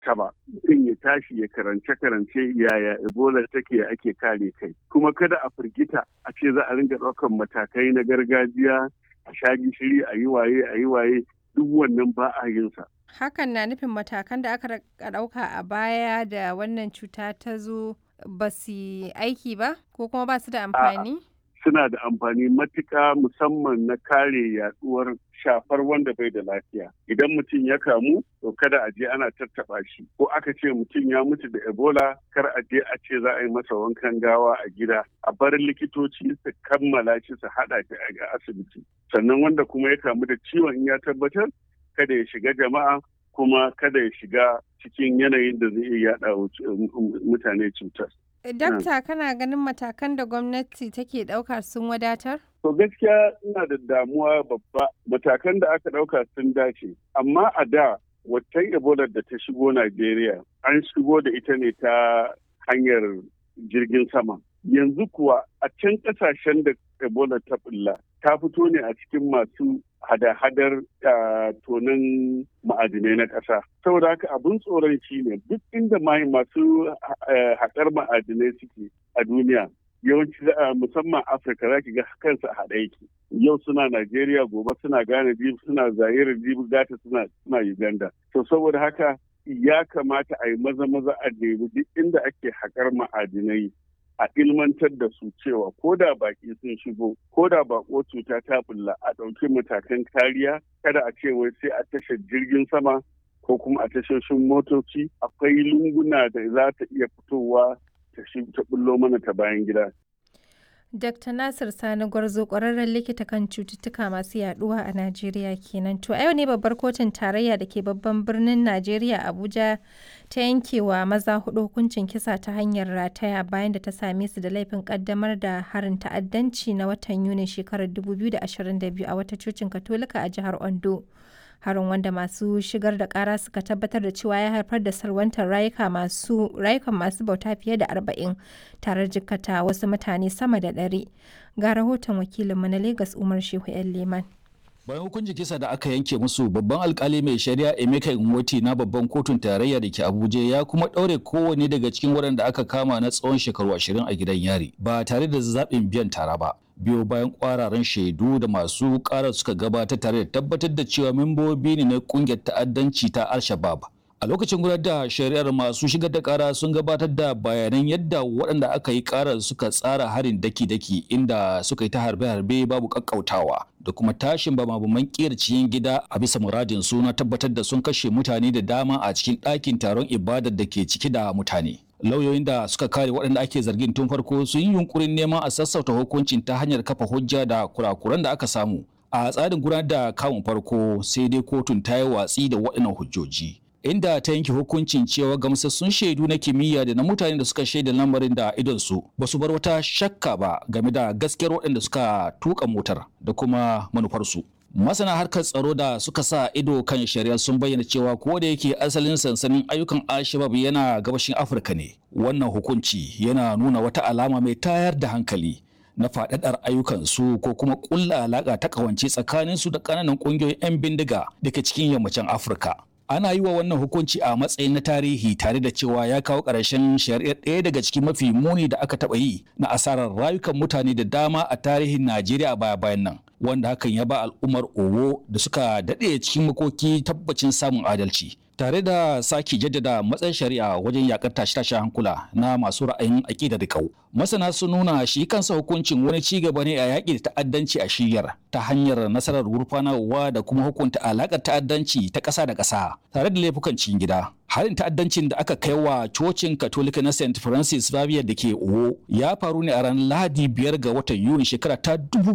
ta ba. Mutum ya tashi ya karance yaya Ebola take ake kare kai. Kuma kada a firgita a ce za a ringa ɗaukar matakai na gargajiya, a sha gishiri, a yi waye duk wannan ba a yin sa. Hakan na nufin matakan da aka ɗauka a baya da wannan cuta ta zo ba su yi aiki ba ko kuma ba su da amfani? Suna da amfani matuƙa, musamman na kare yaduwar shafar wanda bai da lafiya. Idan mutum ya kamu, to kada a je ana tattaɓa shi. Ko aka ce mutum ya mutu da Ebola, kar a je a ce za a yi masa wankan gawa a gida. A bar likitoci su kammala shi su haɗa shi a asibiti. Sannan wanda kuma ya kamu da ciwon in ya tabbatar, kada ya shiga jama'a kuma kada ya shiga cikin yanayin da zai iya yaɗa mutane cutar. Dakta, kana ganin matakan da gwamnati take ɗauka sun wadatar? To gaskiya ina da damuwa babba. Matakan da aka ɗauka sun dace. Amma a da waccan Ebola da ta shigo Najeriya an shigo da ita ne ta hanyar jirgin sama. Yanzu kuwa a can ƙasashen da Ebola ta bulla ta fito ne a cikin masu hada-hadar tonin ma'adinai na ƙasa. Saboda haka abin tsoron shi ne duk inda masu haƙar ma'adinai suke a duniya, yawanci musamman Afirka za ki ga kansu a haɗe yake. Yau suna Najeriya, gobe suna Ghana, jibi suna Zaire, jibi gata suna Uganda. To saboda haka ya kamata a yi maza a nemi duk inda ake haƙar ma'adinai a ilmantar da su cewa ko da baki sun shigo, ko da bako cuta ta bulla, a ɗauki matakan kariya, kada a ce wai sai a tashar jirgin sama ko kuma a tashoshin motoci. Akwai lunguna da za ta iya fitowa ta bullo mana ta bayan gida. Dr. Nasir Sani Gwarzo, ƙwararren likita kan cututtuka masu yaduwa a Najeriya kenan. To a yau ne babbar kotun tarayya da ke babban birnin Najeriya Abuja ta yankewa maza 4 hukuncin kisa ta hanyar rataya bayan da ta same su da laifin kaddamar da harin ta'addanci na watan Yuni shekarar 2022 a wata cocin Katolika a jihar Ondo. Harin, wanda masu shigar da kara suka tabbatar da cewa ya haifar da salwantar rayukan masu bauta fiye da 40 tare da jikkata wasu mutane sama da 100. Ga rahoton wakilinmu na Lagos Umar Shehu ‘yan Leman. Bayan hukuncin kisa da aka yanke musu, babban alkali mai shari'a Emeka Nwoti na babban kotun tarayya da ke Abuja ya kuma ɗaure kowane daga cikin waɗanda aka kama na tsawon shekaru 20 a gidan yari ba tare da zaɓin biyan tara ba. Biyo bayan kwararan shaidu da masu ƙara suka gabatar tare da tabbatar da cewa membobi ne na ƙungiyar ta'addanci ta Al-Shabaab. A lokacin gudanar da shari'ar, masu shigar da ƙara sun gabatar da bayanan yadda waɗanda aka yi ƙarar suka tsara harin daki-daki, inda suka yi ta harbe-harbe babu ƙaƙƙautawa da kuma tashin bama-baman ƙera cikin gida a bisa muradin su na tabbatar da sun kashe mutane da dama a cikin ɗakin taron ibadar da ke cike da mutane. Lauyoyin da suka kare waɗanda ake zargin tun farko sun yi yunkurin neman a sassauta hukuncin ta hanyar kafa hujja da kurakuran da aka samu a tsarin gudanar da kamun farko, sai dai kotun ta yi watsi da waɗannan hujjoji, inda ta yanke hukuncin cewa gamsassun shaidu na kimiyya da na mutane da suka shaida lamarin da idonsu ba su bar wata shakka ba game da gaskiyar waɗanda suka tuka motar da kuma manufarsu. Masana harkar tsaro da suka sa ido kan shari'ar sun bayyana cewa ko da yake asalin sansanin ayyukan Al-Shabaab yana gabashin Afirka ne, wannan hukunci yana nuna wata alama mai tayar da hankali na faɗaɗar ayyukansu ko kuma ƙulla alaƙa ta ƙawance tsakaninsu da ƙananan ƙungiyoyin 'yan bindiga da ke cikin yammacin Afirka. Ana yi wa wannan hukunci a matsayin na tarihi, tare da cewa ya kawo ƙarshen shari'ar ɗaya daga cikin mafi muni da aka taɓa yi na asarar rayukan mutane da dama a tarihin Najeriya baya-bayan nan, wanda hakan ya ba al'ummar Owo da suka daɗe cikin makoki tabbacin samun adalci, tare da sake jaddada matsayin shari'a wajen yakar tashe-tashen hankula na masu ra'ayin aƙida da ƙau. Masana sun nuna shi kansa hukuncin wani ci gaba ne a yaƙi da ta'addanci a shiyar ta hanyar nasarar gurfanarwa da kuma hukunta alaƙar ta'addanci ta ƙasa da ƙasa tare da laifukan cikin gida. Harin ta'addancin da aka kai wa cocin Katolika na St. Francis Xavier da ke Owo ya faru ne a ranar Lahadi 5 ga watan Yuni shekara ta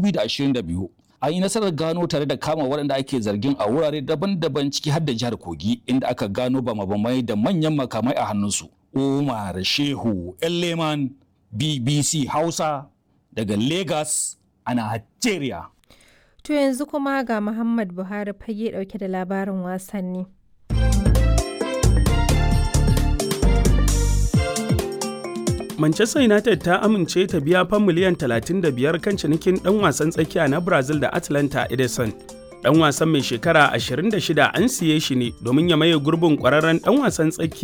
2022. An yi nasarar gano tare da kama waɗanda ake zargin a wurare daban-daban ciki har da jihar Kogi, inda aka gano bama-bamai da manyan makamai a hannunsu. Umar Shehu ‘yan Leman, BBC Hausa daga Lagos a Najeriya. To yanzu kuma ga Muhammad Buhari fage ɗauke da labarin wasanni. Manchester United ta amince ta biya fan miliyan 35 kan cinikin ɗan wasan tsakiya na Brazil da Atlanta Edison. Ɗan wasan mai shekara 26 an siye shi ne domin ya maye gurbin ƙwararren ɗan wasan tsakiya